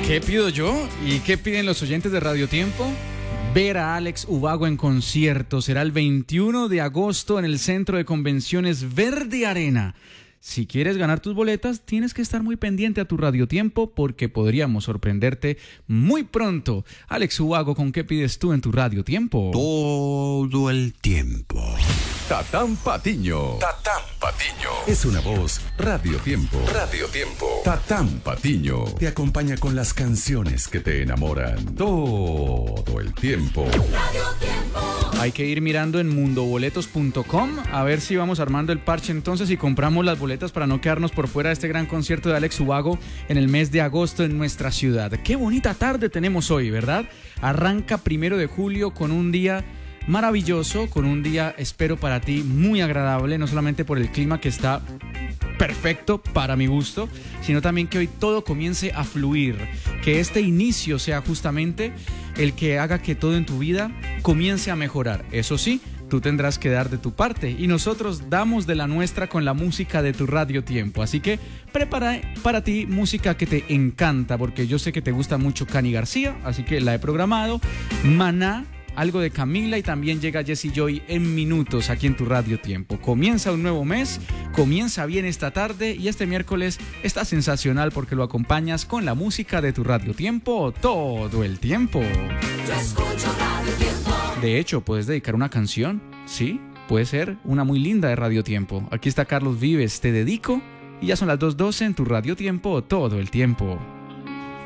¿Qué pido yo? ¿Y qué piden los oyentes de Radio Tiempo? Ver a Alex Ubago en concierto. Será el 21 de agosto en el Centro de Convenciones Verde Arena. Si quieres ganar tus boletas, tienes que estar muy pendiente a tu Radio Tiempo porque podríamos sorprenderte muy pronto. Alex Ubago, ¿con qué pides tú en tu Radio Tiempo? Todo el tiempo. Tatán Patiño. Tatán Patiño. Es una voz Radio Tiempo. Radio Tiempo. Tatán Patiño te acompaña con las canciones que te enamoran todo el tiempo. Radio Tiempo. Hay que ir mirando en mundoboletos.com a ver si vamos armando el parche entonces y compramos las boletas para no quedarnos por fuera de este gran concierto de Alex Ubago en el mes de agosto en nuestra ciudad. Qué bonita tarde tenemos hoy, ¿verdad? Arranca 1 de julio con un día maravilloso, con un día, espero para ti, muy agradable, no solamente por el clima que está perfecto para mi gusto, sino también que hoy todo comience a fluir, que este inicio sea justamente el que haga que todo en tu vida comience a mejorar. Eso sí, tú tendrás que dar de tu parte y nosotros damos de la nuestra con la música de tu Radio Tiempo. Así que prepara para ti música que te encanta, porque yo sé que te gusta mucho Cani García, así que la he programado. Maná, algo de Camila y también llega Jesse Joy en minutos aquí en tu Radio Tiempo. Comienza un nuevo mes, comienza bien esta tarde y este miércoles está sensacional porque lo acompañas con la música de tu Radio Tiempo todo el tiempo. Yo escucho Radio Tiempo. De hecho, puedes dedicar una canción, ¿sí? Puede ser una muy linda de Radio Tiempo. Aquí está Carlos Vives, Te Dedico, y ya son las 2:12 en tu Radio Tiempo todo el tiempo.